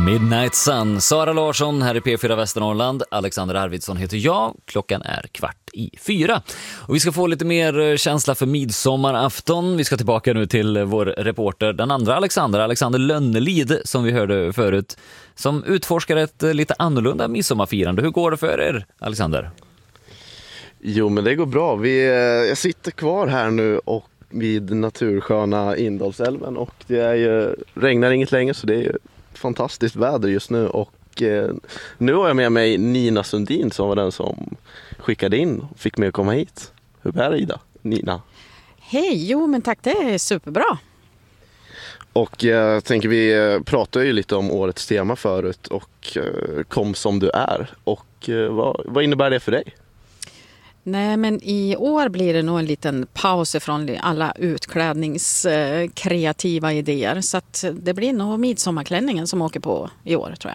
Midnight Sun, Sara Larsson här i P4 Västernorrland. Alexander Arvidsson heter jag. Klockan är 3:15. Och vi ska få lite mer känsla för midsommarafton. Vi ska tillbaka nu till vår reporter, den andra Alexander Lönnelid, som vi hörde förut, som utforskar ett lite annorlunda midsommarfirande. Hur går det för er, Alexander? Jo, men det går bra. Jag sitter kvar här nu och vid natursköna Indalsälven, och det regnar inget längre, så det är fantastiskt väder just nu. Och nu har jag med mig Nina Sundin, som var den som skickade in och fick mig att komma hit. Hur är det, Ida? Nina? Hej, jo men tack, det är superbra. Och jag tänker, vi pratade ju lite om årets tema förut, och kom som du är. Och vad innebär det för dig? Nej, men i år blir det nog en liten paus från alla utklädningskreativa idéer. Så att det blir nog midsommarklänningen som åker på i år, tror jag.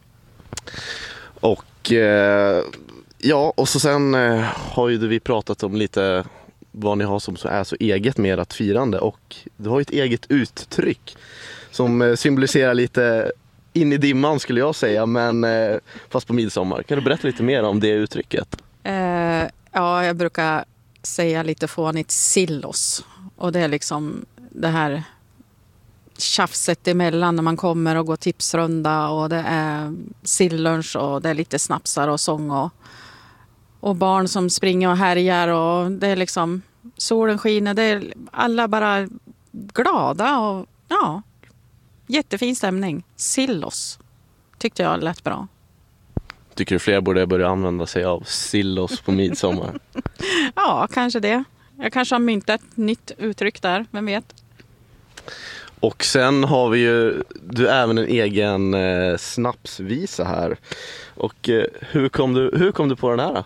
Och ja, och så sen har ju vi pratat om lite vad ni har som är så eget med ert firande. Och du har ju ett eget uttryck som symboliserar lite in i dimman, skulle jag säga, men fast på midsommar. Kan du berätta lite mer om det uttrycket? Ja, jag brukar säga lite fånigt sillos. Och det är liksom det här tjafset emellan när man kommer och går tipsrunda, och det är sillunch och det är lite snapsar och sång och barn som springer och härjar, och det är liksom solen skiner, det är alla bara glada och ja, jättefin stämning. Sillos tyckte jag lät bra. Tycker du fler borde börja använda sig av sillos på midsommar? Ja, kanske det. Jag kanske har myntat ett nytt uttryck där, vem vet. Och sen har vi ju du även en egen snapsvisa här. Och hur kom du på den här då?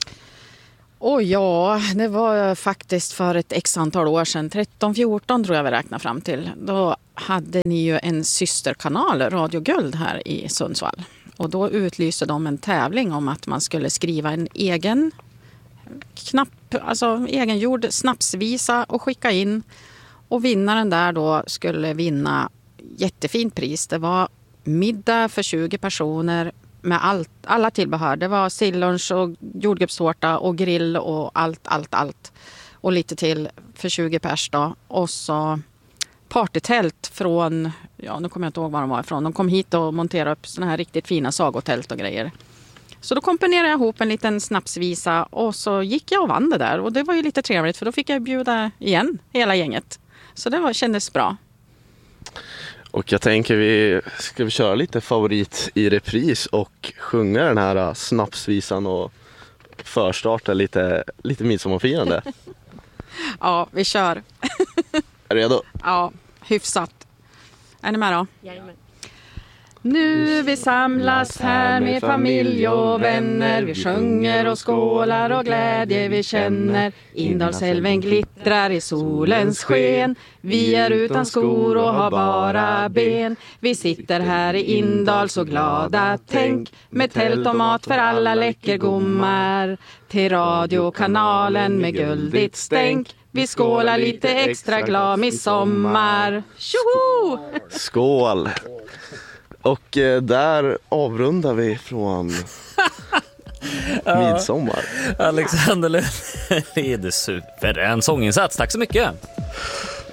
Ja, det var faktiskt för ett x antal år sedan, 13-14 tror jag vi räknar fram till. Då hade ni ju en systerkanal, Radio Guld, här i Sundsvall. Och då utlyste de en tävling om att man skulle skriva en egengjord snapsvisa och skicka in. Och vinnaren där då skulle vinna jättefint pris. Det var middag för 20 personer med alla tillbehör. Det var sillunch och jordgubbstårta och grill och allt. Och lite till för 20 pers då. Och så partytält från, nu kommer jag inte ihåg var de var ifrån. De kom hit och monterade upp såna här riktigt fina sagotält och grejer. Så då komponerade jag ihop en liten snapsvisa, och så gick jag och vann det där. Och det var ju lite trevligt, för då fick jag bjuda igen hela gänget. Så det kändes bra. Och jag tänker, ska vi köra lite favorit i repris och sjunga den här snapsvisan och förstarta lite midsommarfirande? Ja, vi kör. Är du redo? Ja, hyfsat. Är ni med då? Jajamän. Nu vi samlas här med familj och vänner. Vi sjunger och skålar och glädje vi känner. Indalsälven glittrar i solens sken. Vi är utan skor och har bara ben. Vi sitter här i Indal så glada, tänk. Med tält och mat för alla läckergommar. Till radiokanalen med guldigt stänk. Vi skålar lite extra glad midsommar. Tjoho! Skål! Och där avrundar vi från midsommar. Alexander Lönnelid, super. En sånginsats, tack så mycket.